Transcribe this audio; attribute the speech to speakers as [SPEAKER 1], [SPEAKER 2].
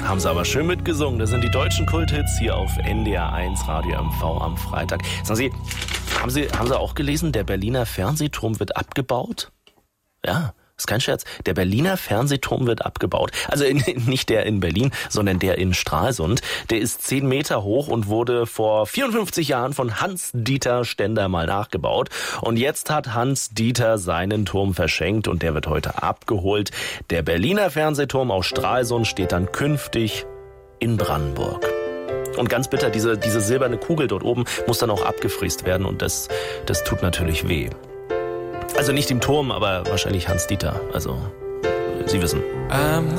[SPEAKER 1] Haben sie aber schön mitgesungen. Das sind die deutschen Kulthits hier auf NDR 1 Radio MV am Freitag. Sagen Sie, haben Sie auch gelesen, der Berliner Fernsehturm wird abgebaut? Ja. Ist kein Scherz. Der Berliner Fernsehturm wird abgebaut. Also nicht der in Berlin, sondern der in Stralsund. Der ist 10 Meter hoch und wurde vor 54 Jahren von Hans-Dieter Stender mal nachgebaut. Und jetzt hat Hans-Dieter seinen Turm verschenkt und der wird heute abgeholt. Der Berliner Fernsehturm aus Stralsund steht dann künftig in Brandenburg. Und ganz bitter, diese silberne Kugel dort oben muss dann auch abgefräst werden und das tut natürlich weh. Also nicht im Turm, aber wahrscheinlich Hans-Dieter. Also, Sie wissen.